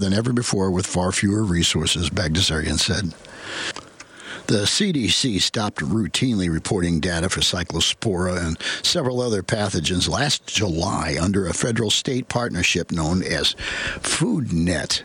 than ever before with far fewer resources, Bagdasarian said. The CDC stopped routinely reporting data for cyclospora and several other pathogens last July under a federal-state partnership known as FoodNet.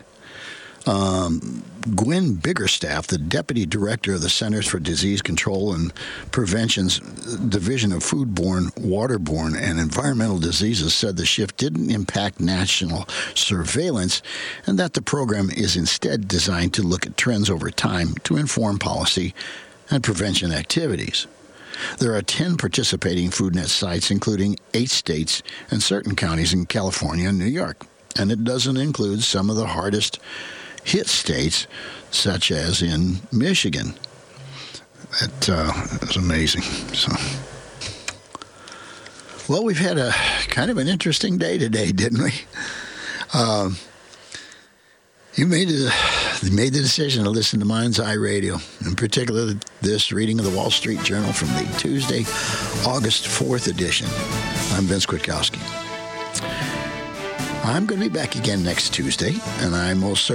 Gwen Biggerstaff, the deputy director of the Centers for Disease Control and Prevention's Division of Foodborne, Waterborne, and Environmental Diseases, said the shift didn't impact national surveillance and that the program is instead designed to look at trends over time to inform policy and prevention activities. There are 10 participating FoodNet sites, including 8 states and certain counties in California and New York. And it doesn't include some of the hardest hit states, such as in Michigan. That is amazing. So, well, we've had a kind of an interesting day today, didn't we? You made the decision to listen to Mind's Eye Radio, in particular this reading of the Wall Street Journal from the Tuesday, August 4th edition. I'm Vince Kwiatkowski. I'm going to be back again next Tuesday, and I'm also...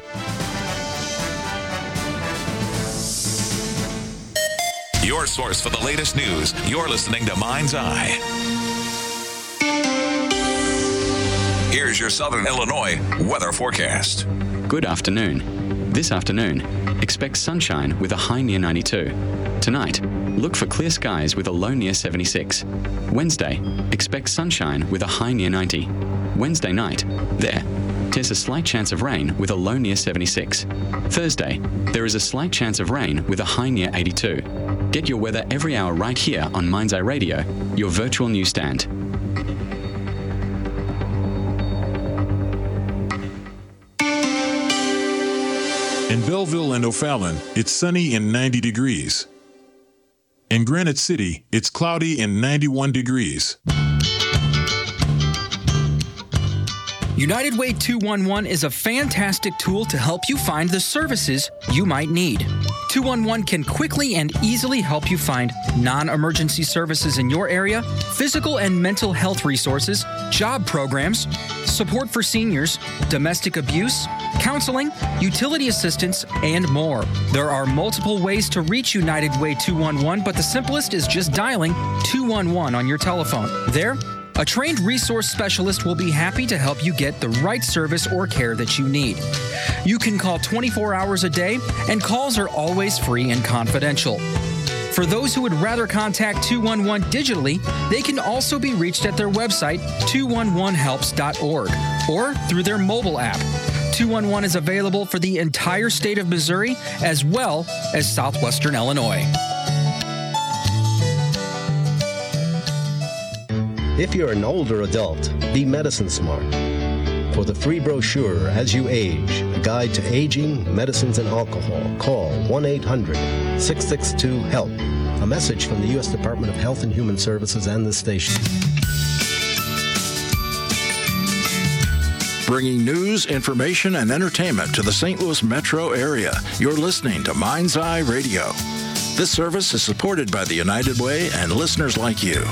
Your source for the latest news. You're listening to Mind's Eye. Here's your Southern Illinois weather forecast. Good afternoon. This afternoon, expect sunshine with a high near 92. Tonight, look for clear skies with a low near 76. Wednesday, expect sunshine with a high near 90. Wednesday night, there's a slight chance of rain with a low near 76. Thursday, there is a slight chance of rain with a high near 82. Get your weather every hour right here on Mind's Eye Radio, your virtual newsstand. In Belleville and O'Fallon, it's sunny and 90 degrees. In Granite City, it's cloudy and 91 degrees. United Way 211 is a fantastic tool to help you find the services you might need. 211 can quickly and easily help you find non-emergency services in your area, physical and mental health resources, job programs, support for seniors, domestic abuse, counseling, utility assistance, and more. There are multiple ways to reach United Way 211, but the simplest is just dialing 211 on your telephone. There, a trained resource specialist will be happy to help you get the right service or care that you need. You can call 24 hours a day, and calls are always free and confidential. For those who would rather contact 211 digitally, they can also be reached at their website, 211helps.org, or through their mobile app. 211 is available for the entire state of Missouri as well as southwestern Illinois. If you're an older adult, be medicine smart. For the free brochure, As You Age, a guide to aging, medicines, and alcohol, call 1-800-662-HELP. A message from the U.S. Department of Health and Human Services and this station. Bringing news, information, and entertainment to the St. Louis metro area. You're listening to Mind's Eye Radio. This service is supported by the United Way and listeners like you.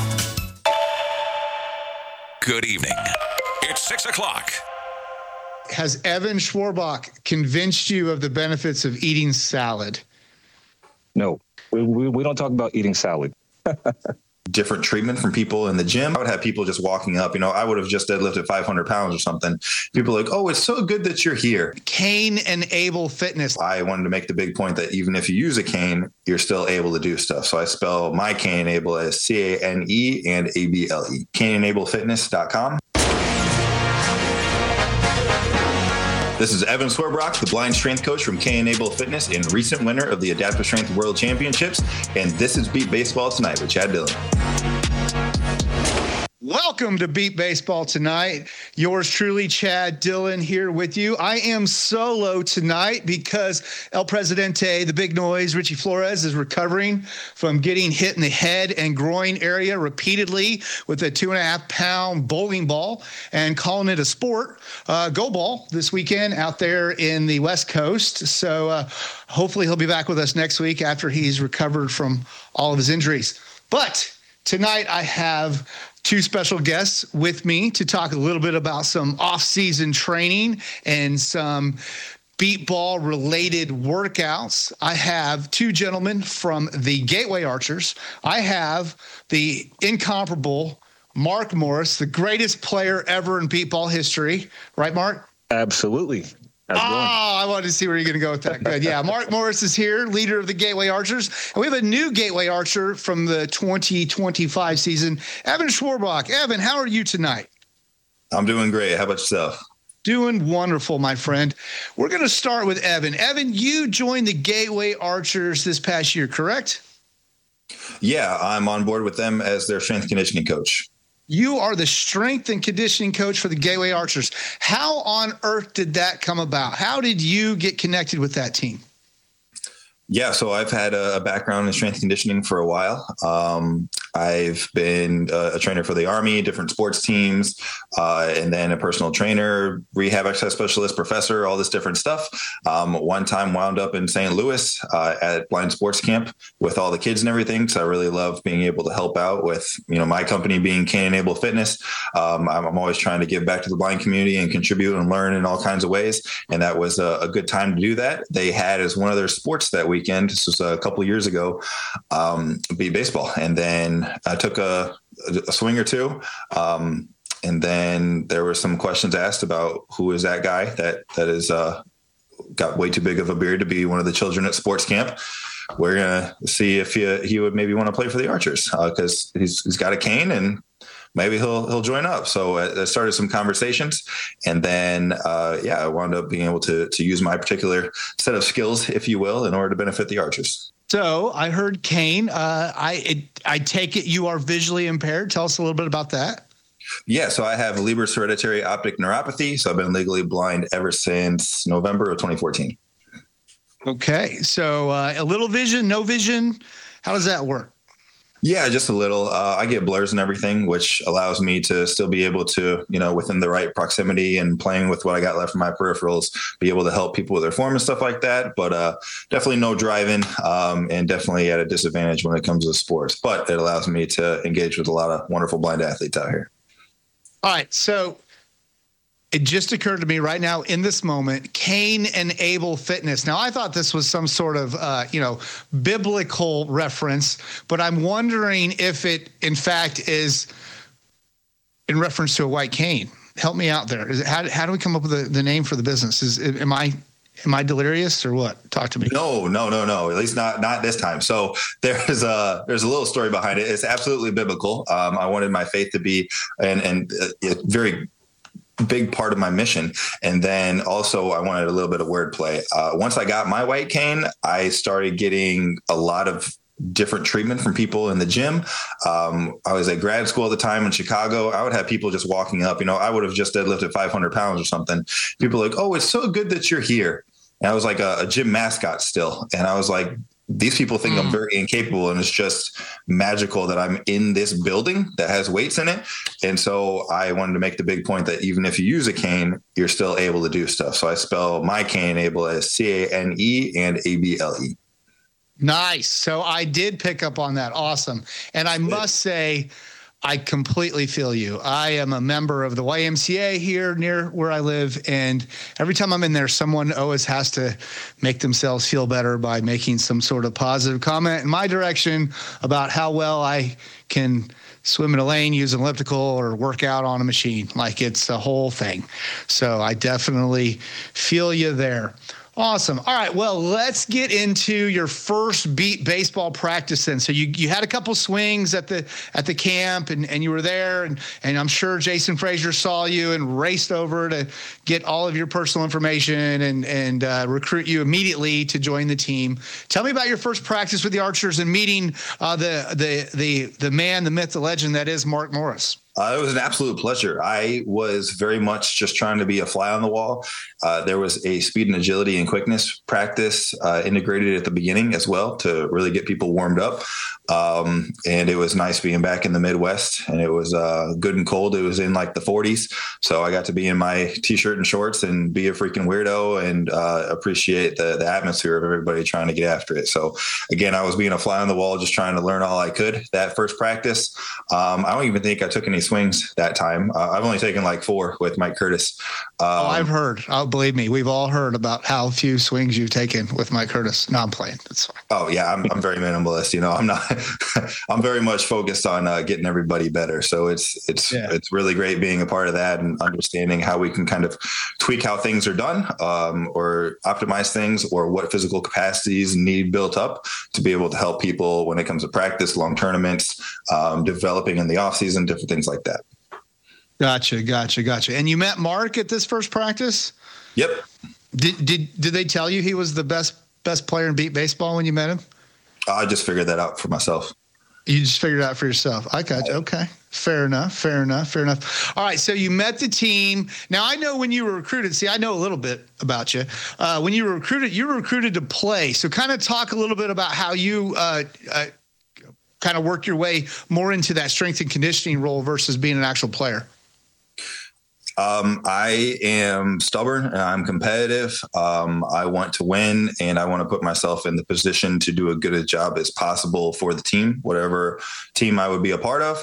Good evening. It's 6 o'clock. Has Evan Schwarbach convinced you of the benefits of eating salad? No, we don't talk about eating salad. Different treatment from people in the gym. I would have people just walking up, I would have just deadlifted 500 pounds or something. People are like, oh, it's so good that you're here. Cane and Able Fitness. I wanted to make the big point that even if you use a cane, you're still able to do stuff. So I spell my Cane Able as C-A-N-E and A-B-L-E. CaneAnableFitness.com. This is Evan Schwarbach, the blind strength coach from K-Enable Fitness and recent winner of the Adaptive Strength World Championships. And this is Beat Baseball Tonight with Chad Dillon. Welcome to Beat Baseball Tonight. Yours truly, Chad Dillon, here with you. I am solo tonight because El Presidente, the big noise, Richie Flores, is recovering from getting hit in the head and groin area repeatedly with a 2.5-pound bowling ball and calling it a sport. Go ball this weekend out there in the West Coast. So hopefully he'll be back with us next week after he's recovered from all of his injuries. But tonight, I have two special guests with me to talk a little bit about some off-season training and some beat ball related workouts. I have two gentlemen from the Gateway Archers. I have the incomparable Mark Morris, the greatest player ever in beat ball history. Right, Mark? Absolutely. I wanted to see where you're going to go with that. Good. Yeah, Mark Morris is here, leader of the Gateway Archers. And we have a new Gateway Archer from the 2025 season, Evan Schwarbach. Evan, how are you tonight? I'm doing great. How about yourself? Doing wonderful, my friend. We're going to start with Evan. Evan, you joined the Gateway Archers this past year, correct? Yeah, I'm on board with them as their strength conditioning coach. You are the strength and conditioning coach for the Gateway Archers. How on earth did that come about? How did you get connected with that team? Yeah, so I've had a background in strength conditioning for a while. I've been a trainer for the Army, different sports teams, and then a personal trainer, rehab exercise specialist, professor, all this different stuff. One time wound up in St. Louis at Blind Sports Camp with all the kids and everything. So I really love being able to help out with, my company being Cane-Enabled Fitness. I'm always trying to give back to the blind community and contribute and learn in all kinds of ways. And that was a good time to do that. They had as one of their sports that weekend, this was a couple of years ago, beat baseball. And then I took a swing or two. And then there were some questions asked about who is that guy that is got way too big of a beard to be one of the children at sports camp. We're going to see if he would maybe want to play for the Archers because he's got a cane and maybe he'll join up. So I started some conversations, and then I wound up being able to use my particular set of skills, if you will, in order to benefit the Archers. So I heard cane. I take it you are visually impaired. Tell us a little bit about that. Yeah, so I have Leber's hereditary optic neuropathy. So I've been legally blind ever since November of 2014. Okay, so a little vision, no vision. How does that work? Yeah, just a little. I get blurs and everything, which allows me to still be able to, within the right proximity and playing with what I got left from my peripherals, be able to help people with their form and stuff like that. But definitely no driving and definitely at a disadvantage when it comes to sports. But it allows me to engage with a lot of wonderful blind athletes out here. All right. So it just occurred to me right now in this moment, Cane-Enabled Fitness. Now, I thought this was some sort of, biblical reference, but I'm wondering if it, in fact, is in reference to a white cane. Help me out there. How do we come up with the name for the business? Am I delirious or what? Talk to me. No. At least not this time. So there's a little story behind it. It's absolutely biblical. I wanted my faith to be and very big part of my mission. And then also I wanted a little bit of wordplay. Once I got my white cane, I started getting a lot of different treatment from people in the gym. I was at grad school at the time in Chicago. I would have people just walking up, I would have just deadlifted 500 pounds or something. People like, oh, it's so good that you're here. And I was like a gym mascot still. And I was like, these people think I'm very incapable, and it's just magical that I'm in this building that has weights in it. And so I wanted to make the big point that even if you use a cane, you're still able to do stuff. So I spell my Cane-Able as CANE and ABLE. Nice. So I did pick up on that. Awesome. And I must say, I completely feel you. I am a member of the YMCA here near where I live, and every time I'm in there, someone always has to make themselves feel better by making some sort of positive comment in my direction about how well I can swim in a lane, use an elliptical, or work out on a machine. Like, it's a whole thing. So I definitely feel you there. Awesome. All right. Well, let's get into your first beat baseball practice then. So you had a couple swings at the camp and you were there and I'm sure Jason Frazier saw you and raced over to get all of your personal information and recruit you immediately to join the team. Tell me about your first practice with the Archers and meeting the man, the myth, the legend that is Mark Morris. It was an absolute pleasure. I was very much just trying to be a fly on the wall. There was a speed and agility and quickness practice integrated at the beginning as well to really get people warmed up. And it was nice being back in the Midwest, and it was good and cold. It was in like the 40s. So I got to be in my t-shirt and shorts and be a freaking weirdo and appreciate the atmosphere of everybody trying to get after it. So again, I was being a fly on the wall, just trying to learn all I could that first practice. I don't even think I took any swings that time. I've only taken like 4 with Mike Curtis. I've heard. Believe me, we've all heard about how few swings you've taken with Mike Curtis. No, I'm playing. That's fine. Oh yeah, I'm very minimalist. You know, I'm not. I'm very much focused on getting everybody better. So it's really great being a part of that and understanding how we can kind of tweak how things are done, or optimize things, or what physical capacities need built up to be able to help people when it comes to practice, long tournaments, developing in the off season, different things like that. Gotcha. And you met Mark at this first practice? Yep. Did they tell you he was the best player in beat baseball when you met him? I just figured that out for myself. You just figured it out for yourself. I got you. Okay. Fair enough. All right. So you met the team. Now I know when you were recruited, I know a little bit about you. When you were recruited to play. So kind of talk a little bit about how you kind of worked your way more into that strength and conditioning role versus being an actual player. I am stubborn and I'm competitive. I want to win, and I want to put myself in the position to do as good a job as possible for the team, whatever team I would be a part of.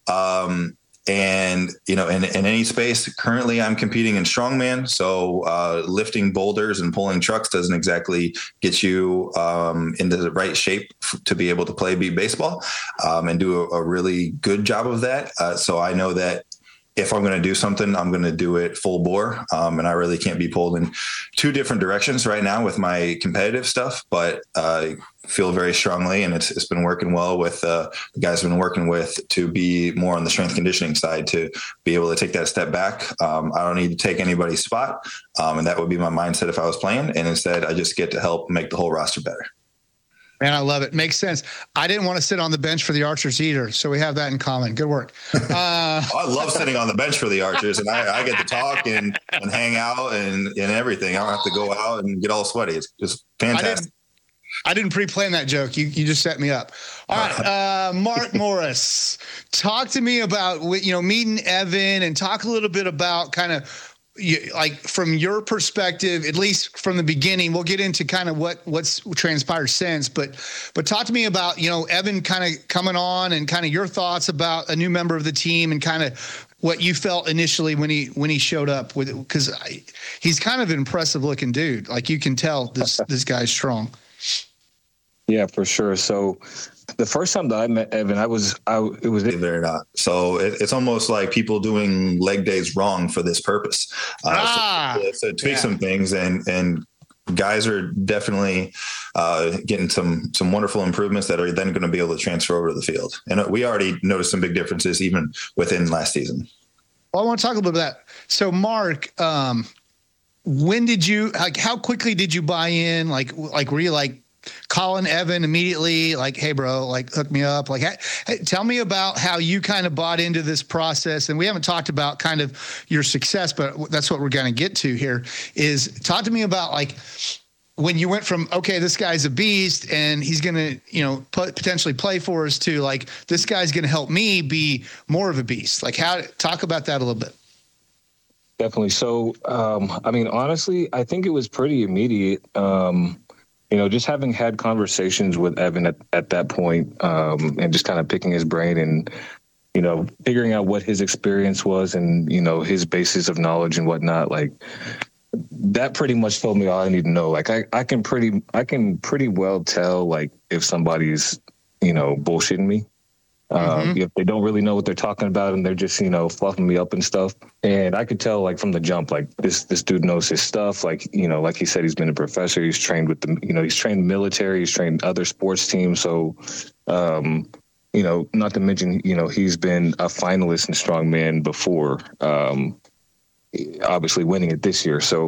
And, you know, in any space, currently I'm competing in strongman. So lifting boulders and pulling trucks doesn't exactly get you into the right shape to be able to play beat baseball and do a really good job of that. So I know that if I'm going to do something, I'm going to do it full bore. And I really can't be pulled in 2 different directions right now with my competitive stuff, but I feel very strongly, and it's been working well with the guys I've been working with to be more on the strength conditioning side, to be able to take that step back. I don't need to take anybody's spot. And that would be my mindset if I was playing. And instead, I just get to help make the whole roster better. Man, I love it. Makes sense. I didn't want to sit on the bench for the Archers either, so we have that in common. Good work. I love sitting on the bench for the Archers, and I get to talk and hang out and everything. I don't have to go out and get all sweaty. It's just fantastic. I didn't pre-plan that joke. You just set me up. All right, Mark Morris, talk to me about meeting Evan, and talk a little bit about kind of, like, from your perspective, at least from the beginning. We'll get into kind of what's transpired since, but talk to me about, Evan kind of coming on, and kind of your thoughts about a new member of the team, and kind of what you felt initially when he showed up with, because he's kind of an impressive looking dude. Like, you can tell this guy's strong. Yeah, for sure. So the first time that I met Evan, it was believe it or not. So it's almost like people doing leg days wrong for this purpose. So tweak some things, and guys are definitely getting some wonderful improvements that are then going to be able to transfer over to the field. And we already noticed some big differences even within last season. Well, I want to talk a little bit about that. So Mark, when did you, how quickly did you buy in? Like were you like calling Evan immediately, like, hey bro, like, hook me up? Like, hey, tell me about how you kind of bought into this process. And we haven't talked about kind of your success, but that's what we're going to get to here. Is talk to me about, like, when you went from, okay, this guy's a beast and he's going to, potentially play for us, to, like, this guy's going to help me be more of a beast. Like, talk about that a little bit. Definitely. So, honestly, I think it was pretty immediate. Just having had conversations with Evan at that point, and just kind of picking his brain and, figuring out what his experience was and, his basis of knowledge and whatnot, like, that pretty much told me all I need to know. Like, I can pretty well tell, like, if somebody's, bullshitting me. If they don't really know what they're talking about and they're just, fluffing me up and stuff. And I could tell, like, from the jump, like, this dude knows his stuff. Like, like he said, he's been a professor. He's trained with he's trained military. He's trained other sports teams. So, not to mention, he's been a finalist in strongman before, obviously winning it this year. So,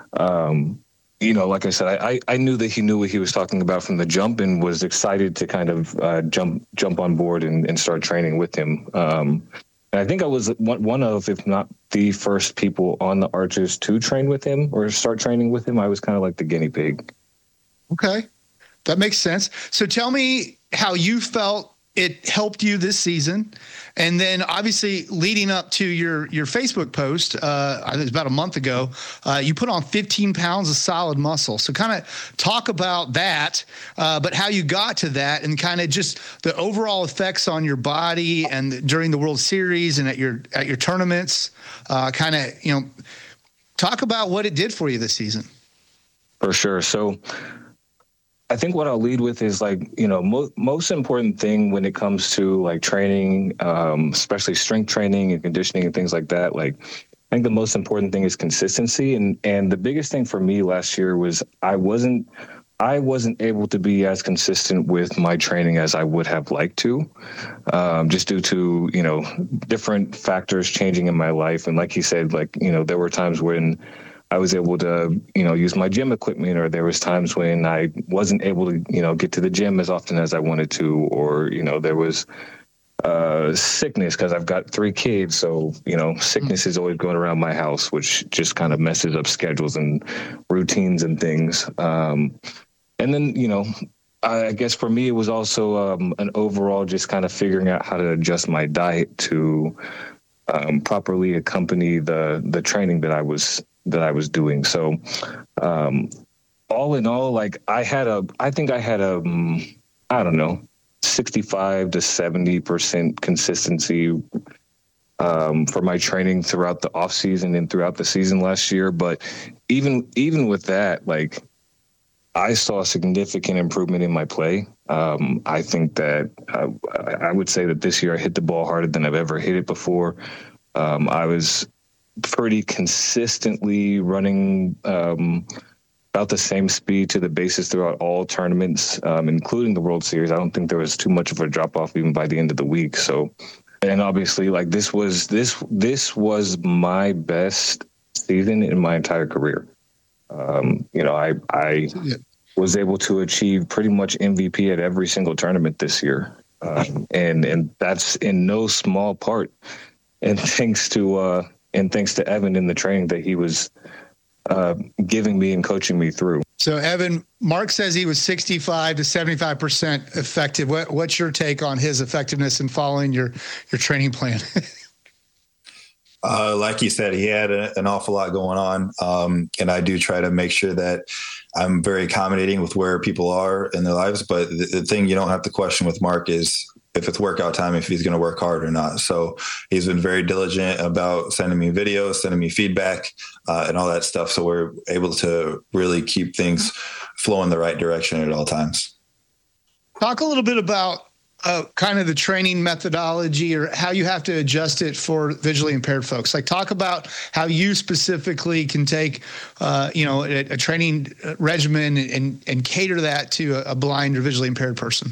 like I said, I knew that he knew what he was talking about from the jump, and was excited to kind of jump on board and start training with him. And And I think I was one of, if not the first people on the Archers to train with him or start training with him. I was kind of like the guinea pig. Okay. That makes sense. So tell me how you felt it helped you this season. And then obviously leading up to your Facebook post, I think it was about a month ago, you put on 15 pounds of solid muscle. So kind of talk about that, but how you got to that and kind of just the overall effects on your body and during the World Series and at your tournaments, kind of, talk about what it did for you this season. For sure. So I think what I'll lead with is most important thing when it comes to like training, especially strength training and conditioning and things like that. Like, I think the most important thing is consistency. And the biggest thing for me last year was I wasn't able to be as consistent with my training as I would have liked to, just due to, different factors changing in my life. And like you said, there were times when I was able to, use my gym equipment, or there was times when I wasn't able to, get to the gym as often as I wanted to, or, there was sickness because I've got 3 kids. So, sickness is always going around my house, which just kind of messes up schedules and routines and things. And then, I guess for me, it was also an overall just kind of figuring out how to adjust my diet to properly accompany the training that I was doing. So, all in all, I think I had a 65 to 70% consistency, for my training throughout the off season and throughout the season last year. But even with that, I saw a significant improvement in my play. I think that I would say that this year I hit the ball harder than I've ever hit it before. I was pretty consistently running about the same speed to the bases throughout all tournaments, including the World Series. I don't think there was too much of a drop off even by the end of the week. So, and obviously, this was my best season in my entire career. I was able to achieve pretty much MVP at every single tournament this year, and that's in no small part, and thanks to Evan in the training that he was giving me and coaching me through. So, Evan, Mark says he was 65 to 75% effective. What's your take on his effectiveness in following your training plan? Like you said, he had an awful lot going on. And I do try to make sure that I'm very accommodating with where people are in their lives. But the thing you don't have to question with Mark is if it's workout time, if he's going to work hard or not. So he's been very diligent about sending me videos, sending me feedback, and all that stuff. So we're able to really keep things flowing the right direction at all times. Talk a little bit about kind of the training methodology or how you have to adjust it for visually impaired folks. Talk about how you specifically can take, a training regimen and cater that to a blind or visually impaired person.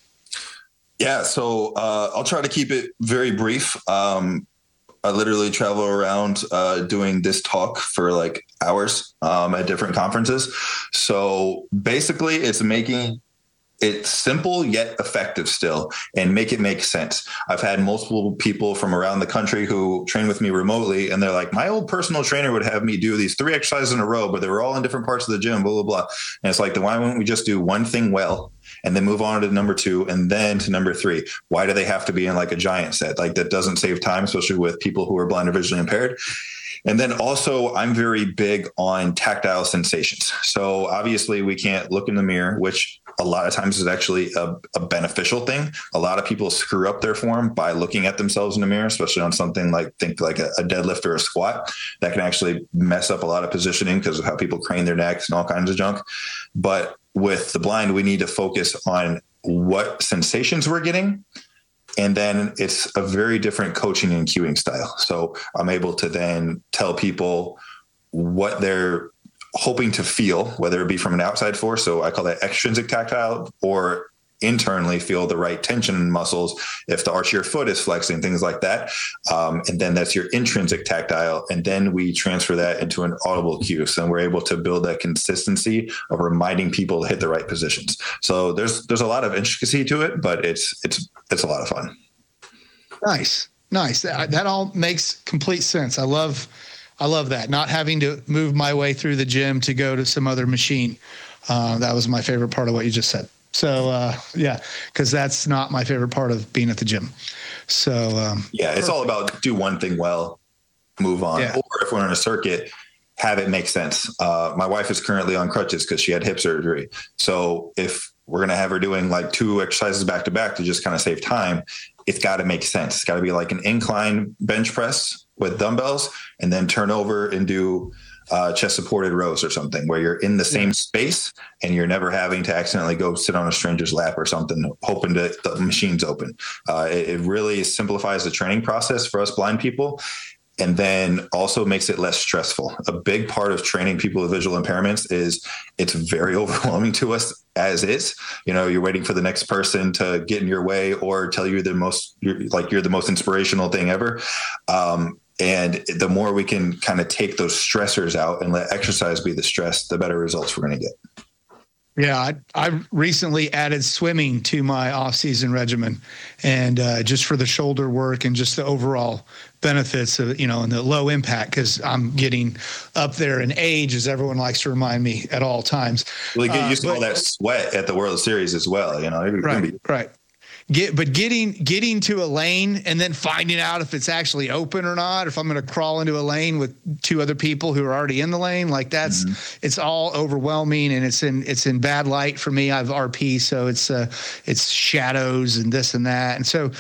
Yeah, so I'll try to keep it very brief. I literally travel around doing this talk for hours at different conferences. So basically, it's making it simple yet effective still, and make it make sense. I've had multiple people from around the country who train with me remotely, and they're like, my old personal trainer would have me do these 3 exercises in a row, but they were all in different parts of the gym, blah, blah, blah. And it's then why wouldn't we just do one thing well and then move on to number 2 and then to number 3? Why do they have to be in a giant set? That doesn't save time, especially with people who are blind or visually impaired. And then also, I'm very big on tactile sensations. So obviously we can't look in the mirror, which a lot of times is actually a beneficial thing. A lot of people screw up their form by looking at themselves in the mirror, especially on something like a deadlift or a squat. That can actually mess up a lot of positioning because of how people crane their necks and all kinds of junk. But with the blind, we need to focus on what sensations we're getting. And then it's a very different coaching and cueing style. So I'm able to then tell people what they're hoping to feel, whether it be from an outside force. So I call that extrinsic tactile, or internally feel the right tension in muscles if the arch of your foot is flexing, things like that. And then that's your intrinsic tactile. And then we transfer that into an audible cue. So we're able to build that consistency of reminding people to hit the right positions. So there's a lot of intricacy to it, but it's a lot of fun. Nice. Nice. That all makes complete sense. I love that. Not having to move my way through the gym to go to some other machine. That was my favorite part of what you just said. So, because that's not my favorite part of being at the gym. So, it's all about do one thing well, move on. Yeah. Or if we're on a circuit, have it make sense. My wife is currently on crutches because she had hip surgery. So if we're going to have her doing like 2 exercises back to back to just kind of save time, it's got to make sense. It's got to be like an incline bench press with dumbbells and then turn over and do chest supported rows or something where you're in the same space and you're never having to accidentally go sit on a stranger's lap or something, hoping that the machine's open. It really simplifies the training process for us blind people. And then also makes it less stressful. A big part of training people with visual impairments is it's very overwhelming to us as is. You're waiting for the next person to get in your way or tell you you're the most inspirational thing ever. And the more we can kind of take those stressors out and let exercise be the stress, the better results we're going to get. Yeah, I recently added swimming to my off-season regimen, and just for the shoulder work and just the overall benefits of, and the low impact, because I'm getting up there in age, as everyone likes to remind me at all times. Well, you get used to all that sweat at the World Series as well, Right. Getting to a lane and then finding out if it's actually open or not, or if I'm going to crawl into a lane with 2 other people who are already in the lane, like it's all overwhelming, and it's in bad light for me. I have RP, so it's shadows and this and that, and so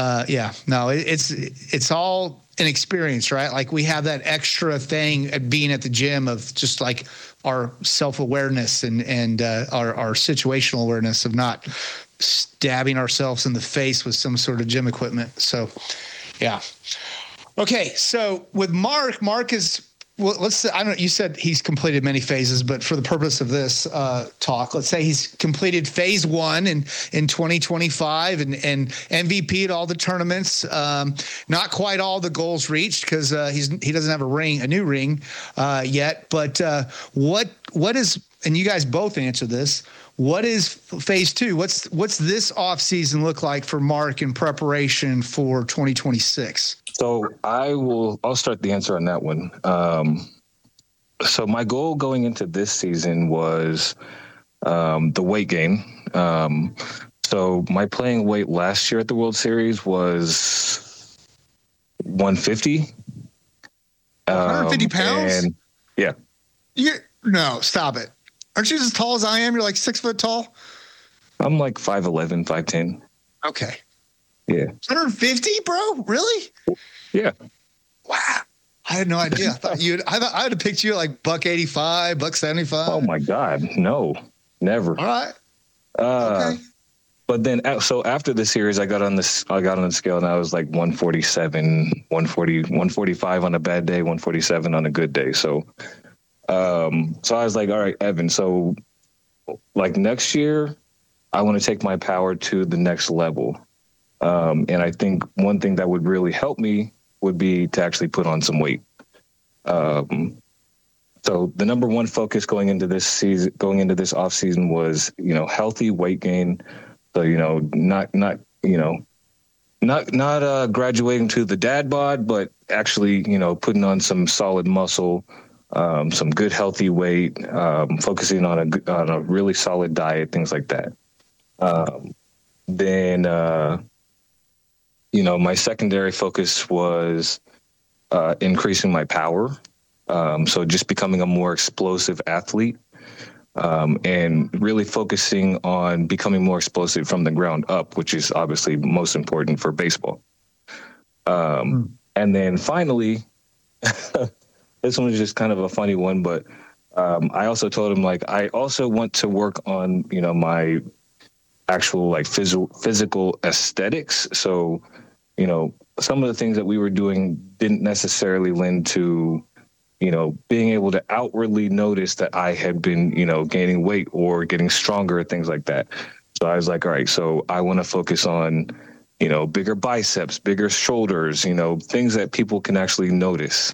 it's all an experience, right? Like we have that extra thing at being at the gym of just like our self-awareness and our situational awareness of not stabbing ourselves in the face with some sort of gym equipment. So, yeah. Okay. So with Mark is, well, let's say, I don't know, you said he's completed many phases, but for the purpose of this talk, let's say he's completed phase 1 in 2025 and MVP at all the tournaments. Not quite all the goals reached because he doesn't have a new ring yet. But what is, and you guys both answer this, what is phase 2? What's this off season look like for Mark in preparation for 2026? So I'll start the answer on that one. So my goal going into this season was the weight gain. So my playing weight last year at the World Series was 150. 150 pounds? And yeah. No, stop it. Aren't you as tall as I am? You're like 6 foot tall? I'm like 5'11", 5'10". Okay. Yeah. 150, bro? Really? Yeah. Wow. I had no idea. I would have picked you at like $185, $175. Oh my God. No, never. All right. Okay. But then, so after the series, I got on the scale and I was like 147, 140, 145 on a bad day, 147 on a good day. So I was like, all right, Evan, so like next year, I want to take my power to the next level. And I think one thing that would really help me would be to actually put on some weight. So the number one focus going into this off season was, healthy weight gain. So, not graduating to the dad bod, but actually, putting on some solid muscle, some good healthy weight, focusing on a really solid diet, things like that. Then my secondary focus was increasing my power. So just becoming a more explosive athlete, and really focusing on becoming more explosive from the ground up, which is obviously most important for baseball. And then finally, this one is just kind of a funny one, but I also told him, like, I also want to work on, my actual like physical aesthetics. So, some of the things that we were doing didn't necessarily lend to, being able to outwardly notice that I had been, gaining weight or getting stronger, things like that. So I was like, all right, so I want to focus on, bigger biceps, bigger shoulders, things that people can actually notice.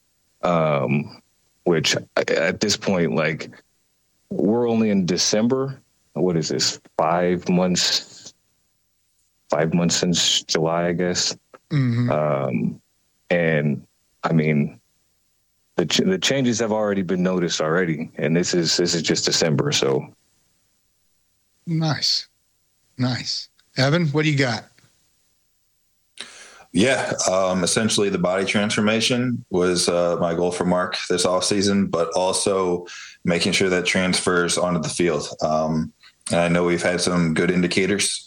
Which at this point, like, we're only in December. What is this? 5 months since July, I guess. And I mean, the changes have already been noticed already, and this is just December. So nice. Evan, what do you got? Yeah, essentially the body transformation was my goal for Mark this offseason, but also making sure that transfers onto the field. And I know we've had some good indicators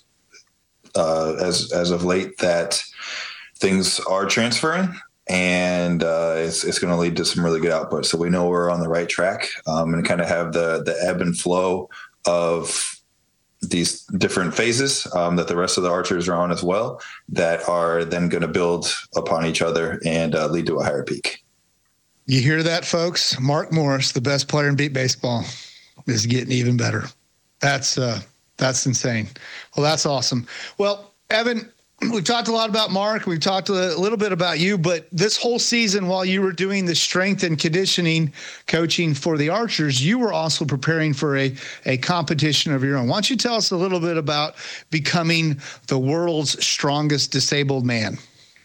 as of late that things are transferring, and it's going to lead to some really good output. So we know we're on the right track, and kind of have the ebb and flow of these different phases that the rest of the archers are on as well, that are then going to build upon each other and lead to a higher peak. You hear that, folks? Mark Morris, the best player in beat baseball, is getting even better. That's insane. Well, that's awesome. Well, Evan, we've talked a lot about Mark. We've talked a little bit about you, but this whole season, while you were doing the strength and conditioning coaching for the archers, you were also preparing for a competition of your own. Why don't you tell us a little bit about becoming the world's strongest disabled man?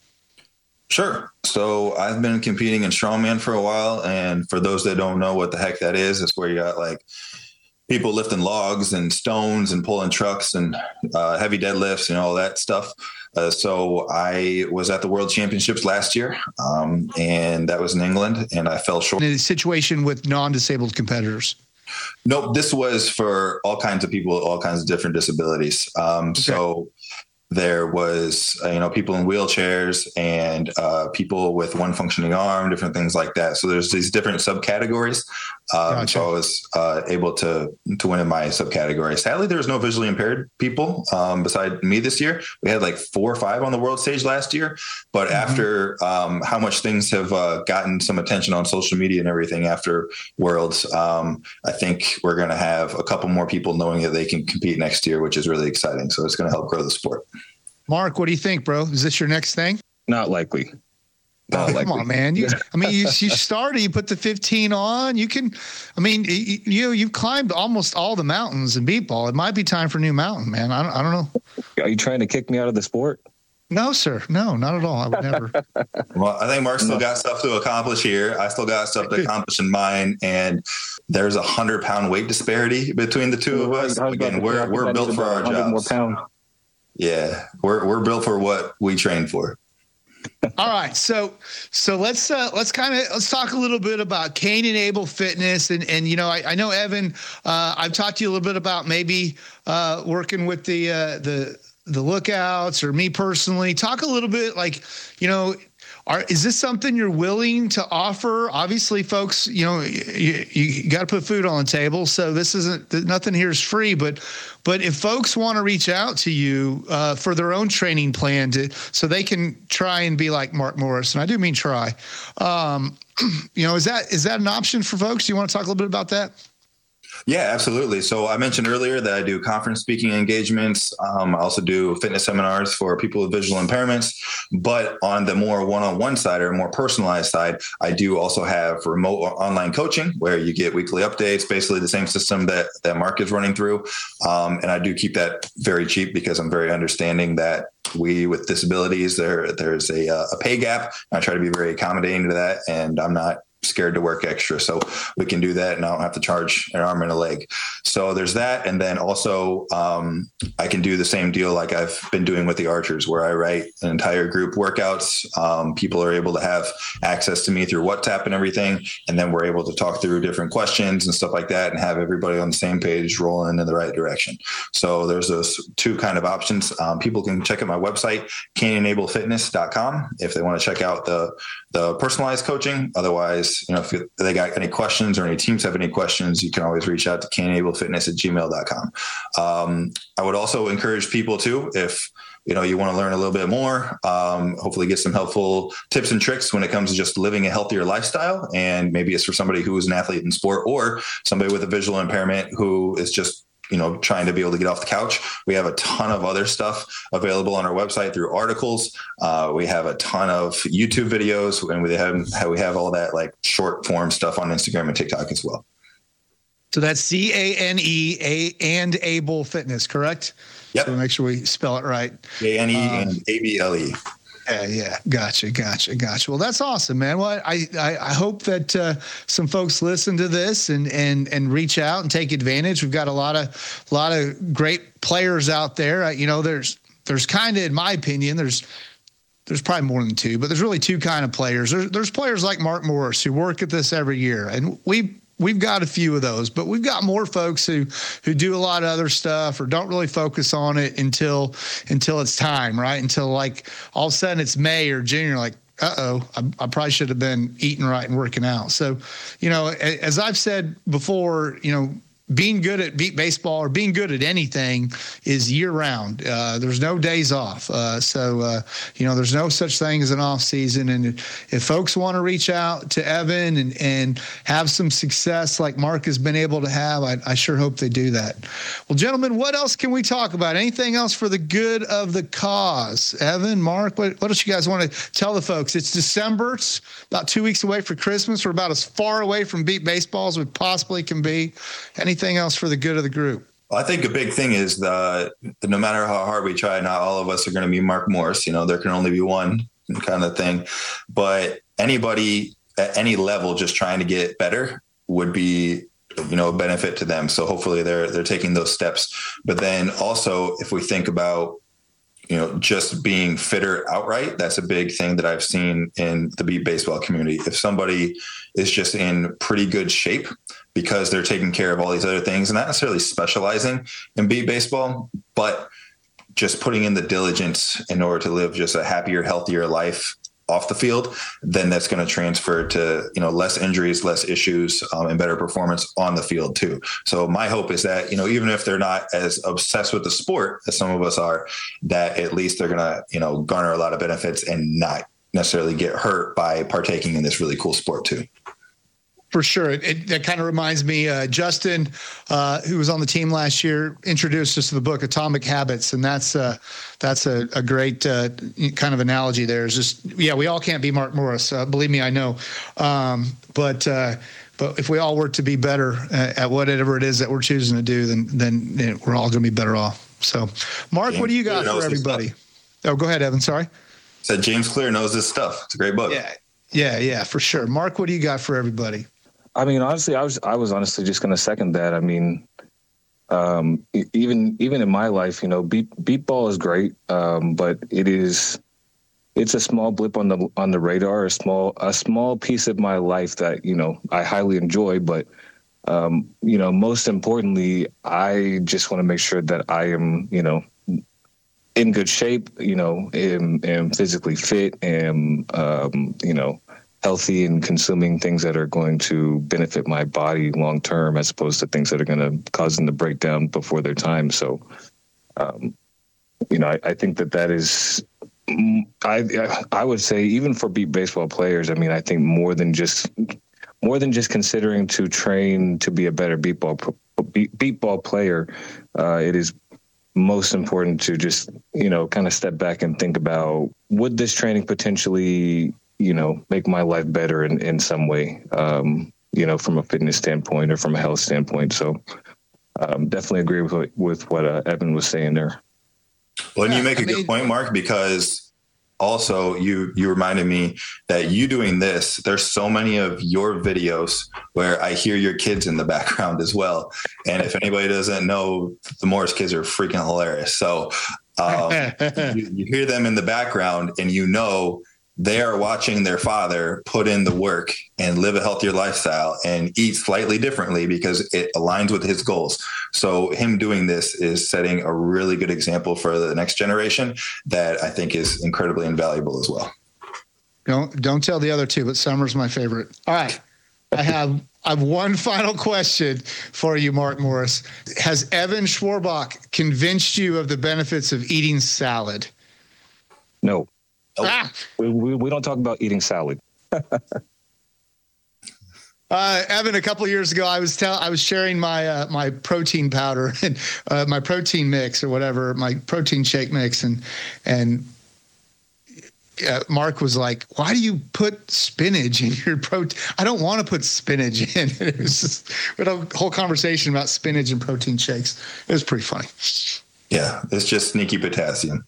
Sure. So I've been competing in strongman for a while. And for those that don't know what the heck that is, it's where you got like people lifting logs and stones and pulling trucks and heavy deadlifts and all that stuff. So I was at the World Championships last year, and that was in England, and I fell short. In a situation with non-disabled competitors? Nope, this was for all kinds of people, all kinds of different disabilities. Okay. So there was, people in wheelchairs and people with one functioning arm, different things like that. So there's these different subcategories. Gotcha. So I was able to win in my subcategory. Sadly, there was no visually impaired people beside me this year. We had like 4 or 5 on the world stage last year. But after how much things have gotten some attention on social media and everything after Worlds, I think we're going to have a couple more people knowing that they can compete next year, which is really exciting. So it's going to help grow the sport. Mark, what do you think, bro? Is this your next thing? Not likely. Come on, man. You started, you put the 15 on. You can, you've climbed almost all the mountains in beat ball. It might be time for a new mountain, man. I don't know. Are you trying to kick me out of the sport? No, sir. No, not at all. I would never. Well, I think Mark still got stuff to accomplish here. I still got stuff to accomplish in mine. And there's 100-pound weight disparity between the two of us. Again, we're built for our jobs. Yeah, we're built for what we train for. All right, so let's talk a little bit about Cain and Abel Fitness, and I know Evan, I've talked to you a little bit about maybe working with the Lookouts, or me personally. Talk a little bit, is this something you're willing to offer? Obviously, folks, you got to put food on the table. So this isn't, nothing here is free, but if folks want to reach out to you for their own training plan so they can try and be like Mark Morris, and I do mean try, is that an option for folks? Do you want to talk a little bit about that? Yeah, absolutely. So I mentioned earlier that I do conference speaking engagements. I also do fitness seminars for people with visual impairments. But on the more one-on-one side or more personalized side, I do also have remote online coaching where you get weekly updates, basically the same system that Mark is running through. And I do keep that very cheap because I'm very understanding that we with disabilities, there's a pay gap. I try to be very accommodating to that, and I'm not scared to work extra. So we can do that and I don't have to charge an arm and a leg. So there's that. And then also I can do the same deal like I've been doing with the archers, where I write an entire group workouts. People are able to have access to me through WhatsApp and everything. And then we're able to talk through different questions and stuff like that and have everybody on the same page rolling in the right direction. So there's those two kind of options. People can check out my website, CainandAbelFitness.com, if they want to check out the personalized coaching. Otherwise, if they got any questions or any teams have any questions, you can always reach out to CainandAbelFitness@gmail.com. I would also encourage people too, if you want to learn a little bit more, hopefully get some helpful tips and tricks when it comes to just living a healthier lifestyle. And maybe it's for somebody who is an athlete in sport or somebody with a visual impairment who is just trying to be able to get off the couch. We have a ton of other stuff available on our website through articles. We have a ton of YouTube videos, and we have all that like short form stuff on Instagram and TikTok as well. So that's CANE and Able Fitness, correct? Yep. So make sure we spell it right. CANE and ABLE. Yeah. Gotcha. Well, that's awesome, man. Well, I hope that some folks listen to this and reach out and take advantage. We've got a lot of great players out there. There's kind of, in my opinion, there's probably more than two, but there's really two kind of players. There's players like Mark Morris who work at this every year, and we've got a few of those, but we've got more folks who do a lot of other stuff or don't really focus on it until it's time, right? Until like all of a sudden it's May or June, you're like, I probably should have been eating right and working out. So, as I've said before, being good at beat baseball or being good at anything is year round. There's no days off. So there's no such thing as an off season. And if folks want to reach out to Evan and have some success like Mark has been able to have, I sure hope they do that. Well, gentlemen, what else can we talk about? Anything else for the good of the cause? Evan, Mark, what else you guys want to tell the folks? It's December. It's about 2 weeks away for Christmas. We're about as far away from beat baseball as we possibly can be. Anything else for the good of the group? Well, I think a big thing is no matter how hard we try, not all of us are going to be Mark Morris. There can only be one kind of thing. But anybody at any level just trying to get better would be a benefit to them. So hopefully they're taking those steps. But then also, if we think about just being fitter outright, that's a big thing that I've seen in the beat baseball community. If somebody is just in pretty good shape because they're taking care of all these other things and not necessarily specializing in beat baseball, but just putting in the diligence in order to live just a happier, healthier life off the field, then that's going to transfer to, less injuries, less issues, and better performance on the field too. So my hope is that, even if they're not as obsessed with the sport as some of us are, that at least they're going to, garner a lot of benefits and not necessarily get hurt by partaking in this really cool sport too. For sure. That kind of reminds me, Justin, who was on the team last year, introduced us to the book Atomic Habits. And that's a great kind of analogy there. Is just, we all can't be Mark Morris. Believe me, I know. But if we all work to be better at whatever it is that we're choosing to do, then we're all going to be better off. So, Mark, what do you got for everybody? Oh, go ahead, Evan. Sorry. Said James Clear knows this stuff. It's a great book. Yeah, for sure. Mark, what do you got for everybody? I mean, honestly, I was honestly just going to second that. I mean, even in my life, beat ball is great, but it's a small blip on the radar, a small piece of my life that I highly enjoy. But most importantly, I just want to make sure that I am in good shape, am physically fit, and healthy and consuming things that are going to benefit my body long term, as opposed to things that are going to cause them to break down before their time. So, I think that is, I would say, even for beat baseball players, I mean, I think more than just considering to train to be a better beat ball player, it is most important to just, kind of step back and think about, would this training potentially make my life better in some way, from a fitness standpoint or from a health standpoint. So definitely agree with what Evan was saying there. Well, and you make a good point, Mark, because also you reminded me that you doing this, there's so many of your videos where I hear your kids in the background as well. And if anybody doesn't know, the Morris kids are freaking hilarious. So you hear them in the background and they are watching their father put in the work and live a healthier lifestyle and eat slightly differently because it aligns with his goals. So him doing this is setting a really good example for the next generation that I think is incredibly invaluable as well. Don't tell the other two, but Summer's my favorite. All right. I have one final question for you, Mark Morris. Has Evan Schwarbach convinced you of the benefits of eating salad? No. We don't talk about eating salad. Evan, a couple of years ago, I was sharing my my protein powder and my protein mix or whatever, my protein shake mix, and Mark was like, "Why do you put spinach in your protein?" I don't want to put spinach in. We had a whole conversation about spinach and protein shakes. It was pretty funny. Yeah, it's just sneaky potassium.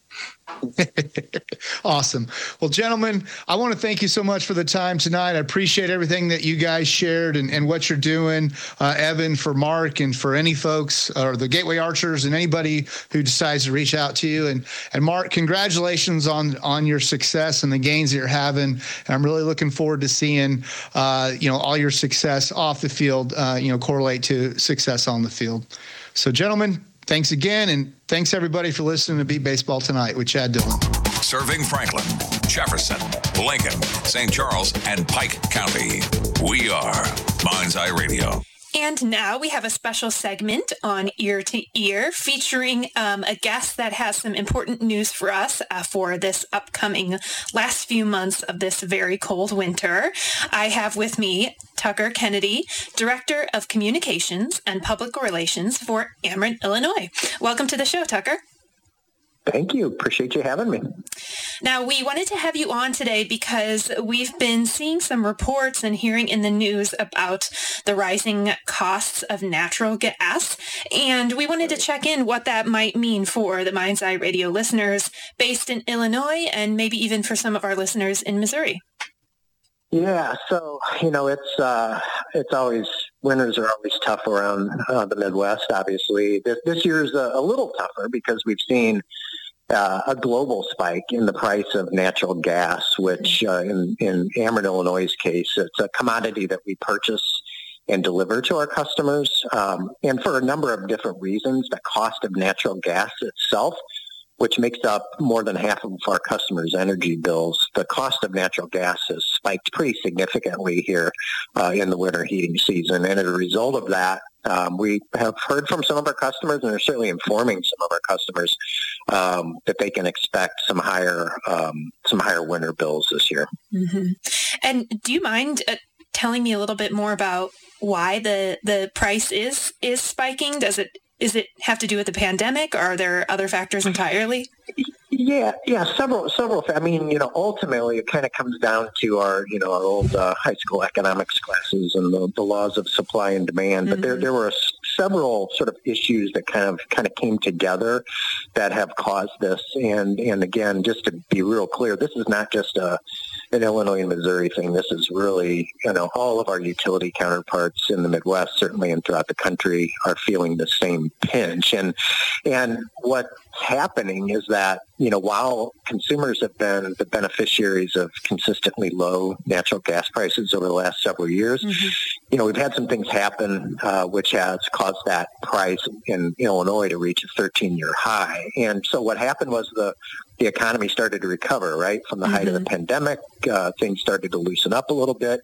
Awesome. Well, gentlemen, I want to thank you so much for the time tonight. I appreciate everything that you guys shared and what you're doing. Evan, for Mark, and for any folks or the Gateway Archers and anybody who decides to reach out to you. And Mark, congratulations on your success and the gains that you're having. And I'm really looking forward to seeing, all your success off the field, correlate to success on the field. So, gentlemen, thanks again, and thanks everybody for listening to Beat Baseball Tonight with Chad Dillon. Serving Franklin, Jefferson, Lincoln, St. Charles, and Pike County. We are Mind's Eye Radio. And now we have a special segment on Ear to Ear featuring a guest that has some important news for us for this upcoming last few months of this very cold winter. I have with me Tucker Kennedy, Director of Communications and Public Relations for Ameren, Illinois. Welcome to the show, Tucker. Thank you. Appreciate you having me. Now, we wanted to have you on today because we've been seeing some reports and hearing in the news about the rising costs of natural gas, and we wanted to check in what that might mean for the Mind's Eye Radio listeners based in Illinois and maybe even for some of our listeners in Missouri. Yeah, so, it's always, winters are always tough around the Midwest, obviously. This year's a little tougher because we've seen a global spike in the price of natural gas, which in Ameren, Illinois' case, it's a commodity that we purchase and deliver to our customers. And for a number of different reasons, the cost of natural gas itself, which makes up more than half of our customers' energy bills, the cost of natural gas has spiked pretty significantly here in the winter heating season. And as a result of that, we have heard from some of our customers, and they're certainly informing some of our customers that they can expect some higher winter bills this year. Mm-hmm. And do you mind telling me a little bit more about why the price is spiking? Does it have to do with the pandemic, or are there other factors entirely? Yeah, several. I mean, ultimately it kind of comes down to our old high school economics classes and the laws of supply and demand. But there were several sort of issues that kind of came together that have caused this. And again, just to be real clear, this is not just an Illinois and Missouri thing. This is really, all of our utility counterparts in the Midwest, certainly and throughout the country, are feeling the same pinch. And what's happening is that, while consumers have been the beneficiaries of consistently low natural gas prices over the last several years, we've had some things happen which has caused that price in Illinois to reach a 13-year high. And so what happened was the economy started to recover, right? From the height of the pandemic, things started to loosen up a little bit.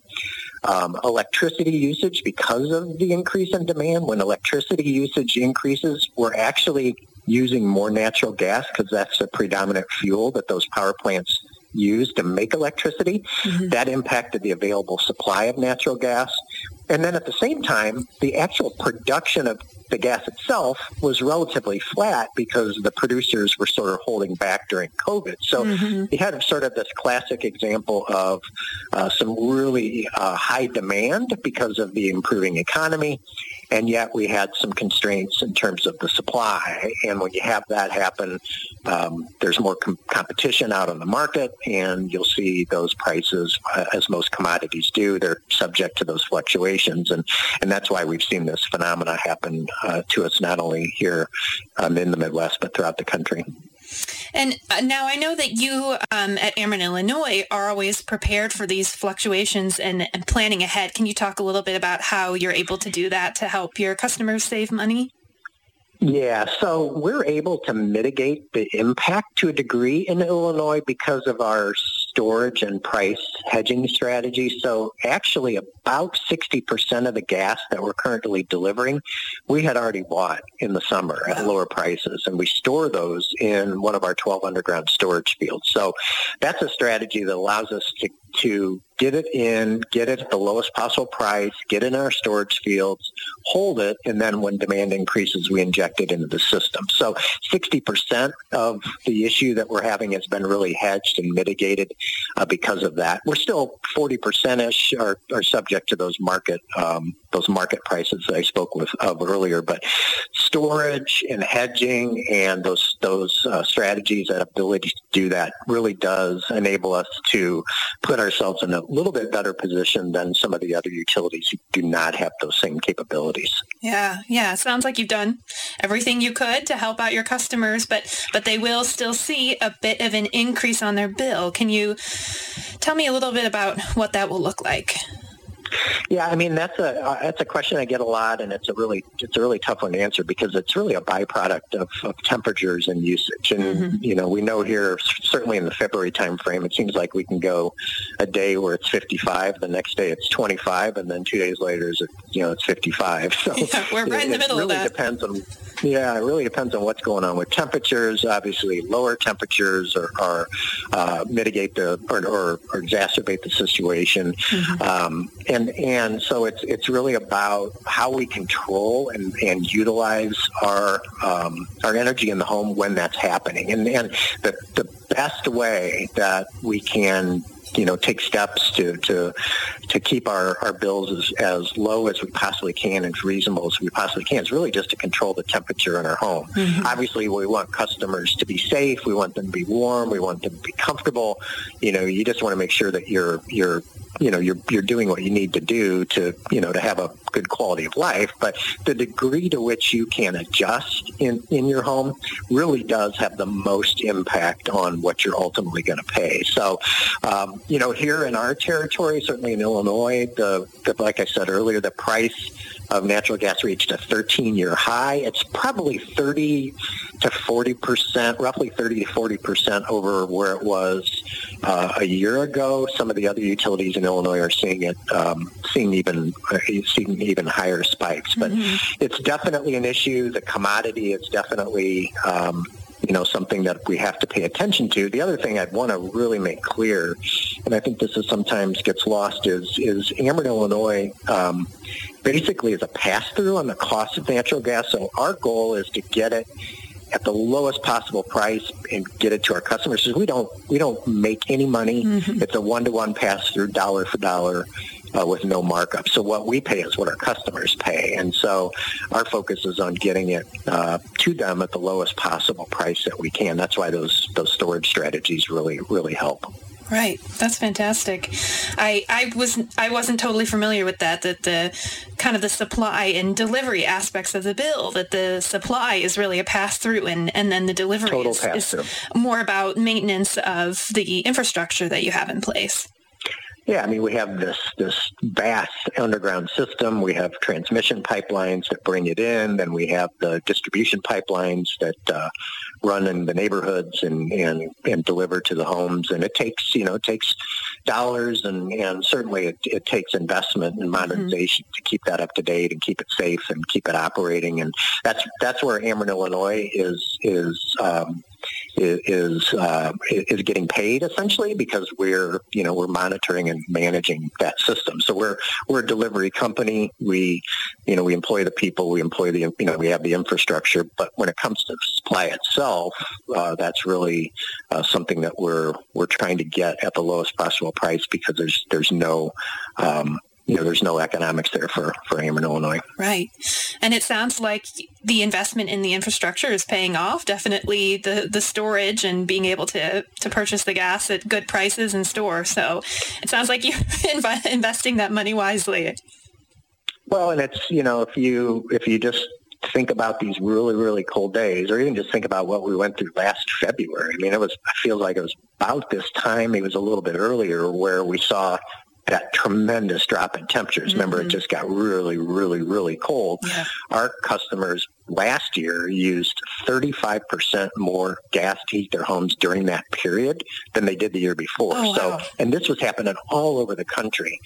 Electricity usage, because of the increase in demand, when electricity usage increases, we're actually using more natural gas because that's the predominant fuel that those power plants use to make electricity. That impacted the available supply of natural gas. And then at the same time, the actual production of the gas itself was relatively flat because the producers were sort of holding back during COVID. So you had sort of this classic example of some really high demand because of the improving economy, and yet we had some constraints in terms of the supply. And when you have that happen, there's more competition out on the market, and you'll see those prices, as most commodities do, they're subject to those fluctuations. And that's why we've seen this phenomena happen to us not only here in the Midwest, but throughout the country. And now I know that you at Ameren, Illinois, are always prepared for these fluctuations and planning ahead. Can you talk a little bit about how you're able to do that to help your customers save money? Yeah, so we're able to mitigate the impact to a degree in Illinois because of our storage and price hedging strategy. So actually about 60% of the gas that we're currently delivering, we had already bought in the summer at lower prices, and we store those in one of our 12 underground storage fields. So that's a strategy that allows us to get it at the lowest possible price, get it in our storage fields, hold it, and then when demand increases, we inject it into the system. So 60% of the issue that we're having has been really hedged and mitigated because of that. We're still 40%-ish are subject to those market prices that I spoke of earlier, but storage and hedging and those strategies, that ability to do that really does enable us to put ourselves in a little bit better position than some of the other utilities who do not have those same capabilities. Yeah. It sounds like you've done everything you could to help out your customers, but they will still see a bit of an increase on their bill. Can you tell me a little bit about what that will look like? Yeah, I mean that's a question I get a lot, and it's a really tough one to answer because it's really a byproduct of temperatures and usage. And we know here, certainly in the February timeframe, it seems like we can go a day where it's 55, the next day it's 25, and then 2 days later it's 55. So we're right in the middle of that. It really depends on what's going on with temperatures. Obviously, lower temperatures are mitigate or exacerbate the situation. And so it's really about how we control and utilize our energy in the home when that's happening. And the best way that we can take steps to keep our bills as low as we possibly can and as reasonable as we possibly can is really just to control the temperature in our home. Obviously, we want customers to be safe. We want them to be warm. We want them to be comfortable. You just want to make sure that you're doing what you need to do to have a good quality of life. But the degree to which you can adjust in your home really does have the most impact on what you're ultimately going to pay. So, here in our territory, certainly in Illinois, like I said earlier, the price of natural gas reached a 13-year high. It's probably 30 to 40%, roughly 30 to 40% over where it was a year ago. Some of the other utilities in Illinois are seeing even higher spikes. But it's definitely an issue. The commodity is definitely something that we have to pay attention to. The other thing I'd want to really make clear, and I think this is sometimes gets lost, is Ameren, Illinois, basically is a pass-through on the cost of natural gas. So our goal is to get it at the lowest possible price and get it to our customers. So we don't make any money. It's a one-to-one pass-through, dollar for dollar, with no markup. So what we pay is what our customers pay. And so our focus is on getting it to them at the lowest possible price that we can. That's why those storage strategies really, really help. Right. That's fantastic. I wasn't totally familiar with that the kind of the supply and delivery aspects of the bill, that the supply is really a pass-through and then the delivery is more about maintenance of the infrastructure that you have in place. Yeah, I mean, we have this vast underground system. We have transmission pipelines that bring it in. Then we have the distribution pipelines that run in the neighborhoods and deliver to the homes. And it takes dollars and certainly it takes investment and modernization to keep that up to date and keep it safe and keep it operating. And that's where Ameren, Illinois is getting paid essentially, because we're monitoring and managing that system. So we're a delivery company. We employ the people, we employ we have the infrastructure, but when it comes to the supply itself, that's really something that we're trying to get at the lowest possible price, because there's no there's no economics there for Ameren, Illinois. Right. And it sounds like the investment in the infrastructure is paying off. Definitely the storage and being able to purchase the gas at good prices and store. So it sounds like you're investing that money wisely. Well, and it's, if you just think about these really, really cold days, or even just think about what we went through last February. I mean, I feel like it was about this time, it was a little bit earlier, where we saw that tremendous drop in temperatures. Remember, it just got really, really, really cold. Yeah. Our customers last year used 35% more gas to heat their homes during that period than they did the year before. Oh, wow. And this was happening all over the country.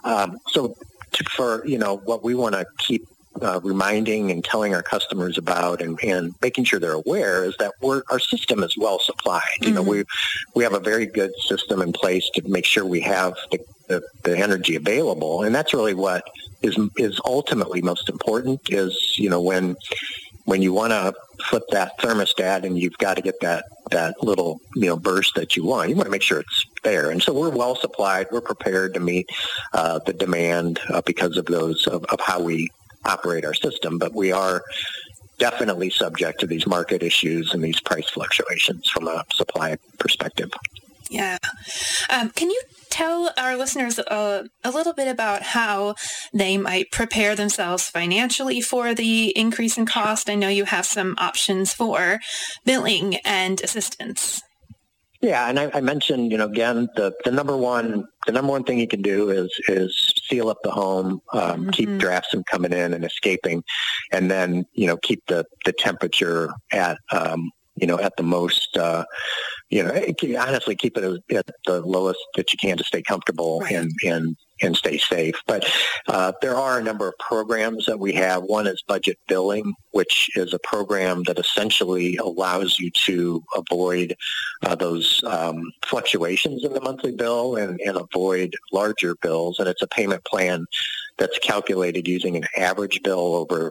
What we want to keep reminding and telling our customers about and making sure they're aware is that our system is well supplied. We have a very good system in place to make sure we have the energy available, and that's really what is ultimately most important. Is when you want to flip that thermostat and you've got to get that little burst that you want to make sure it's there. And so we're well supplied. We're prepared to meet the demand because of how we operate our system. But we are definitely subject to these market issues and these price fluctuations from a supply perspective. Yeah. Can you tell our listeners a little bit about how they might prepare themselves financially for the increase in cost? I know you have some options for billing and assistance. Yeah, and I mentioned, again, the number one thing you can do is seal up the home, keep drafts from coming in and escaping, and then keep the temperature at at the most. Honestly, keep it at the lowest that you can to stay comfortable and stay safe. But there are a number of programs that we have. One is budget billing, which is a program that essentially allows you to avoid those fluctuations in the monthly bill and avoid larger bills. And it's a payment plan that's calculated using an average bill over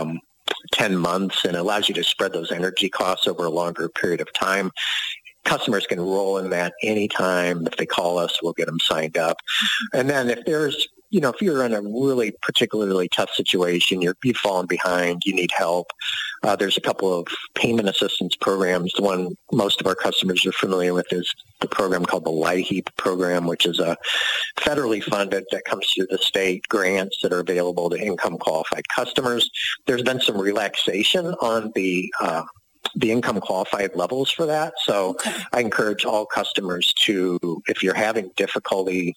10 months, and allows you to spread those energy costs over a longer period of time. Customers can roll in that anytime. If they call us, we'll get them signed up. And then if there's, if you're in a really particularly tough situation, you've fallen behind, you need help, there's a couple of payment assistance programs. The one most of our customers are familiar with is the program called the LIHEAP program, which is a federally funded that comes through the state grants that are available to income qualified customers. There's been some relaxation on the income qualified levels for that. So I encourage all customers to, if you're having difficulty,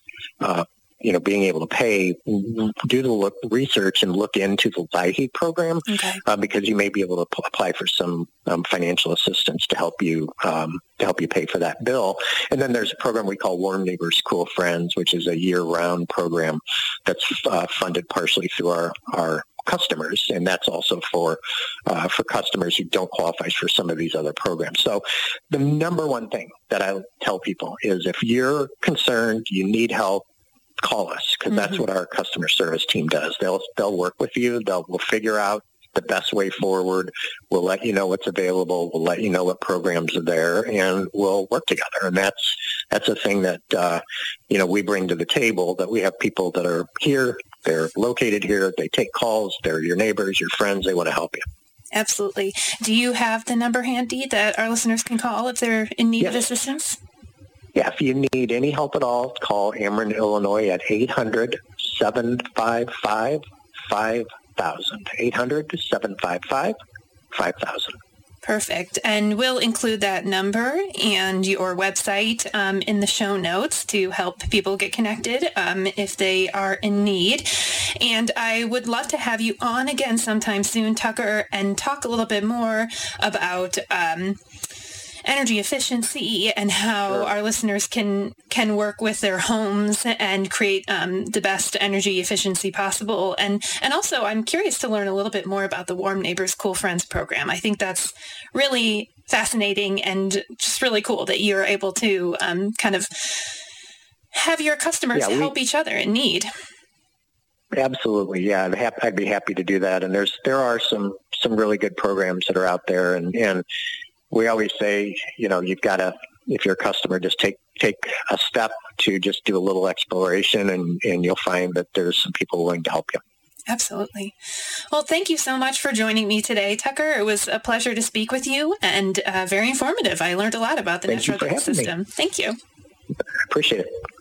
being able to pay, do the research and look into the LIHEAP program, because you may be able to apply for some financial assistance to help you pay for that bill. And then there's a program we call Warm Neighbors, Cool Friends, which is a year-round program that's funded partially through our customers, and that's also for customers who don't qualify for some of these other programs. So the number one thing that I tell people is, if you're concerned, you need help, call us, because that's what our customer service team does. They'll work with you. We'll figure out the best way forward. We'll let you know what's available. We'll let you know what programs are there, and we'll work together. And that's a thing that we bring to the table, that we have people that are here. They're located here. They take calls. They're your neighbors, your friends. They want to help you. Absolutely. Do you have the number handy that our listeners can call if they're in need of assistance? Yeah, if you need any help at all, call Ameren, Illinois at 800-755-5000. 800-755-5000. Perfect. And we'll include that number and your website in the show notes to help people get connected if they are in need. And I would love to have you on again sometime soon, Tucker, and talk a little bit more about energy efficiency and how our listeners can work with their homes and create the best energy efficiency possible. And also, I'm curious to learn a little bit more about the Warm Neighbors, Cool Friends program. I think that's really fascinating and just really cool that you're able to kind of have your customers help each other in need. Absolutely. Yeah, I'd be happy to do that. And there are some really good programs that are out there, and we always say, you've got to, if you're a customer, just take a step to just do a little exploration, and you'll find that there's some people willing to help you. Absolutely. Well, thank you so much for joining me today, Tucker. It was a pleasure to speak with you, and very informative. I learned a lot about the natural gas system. Thank you. Appreciate it.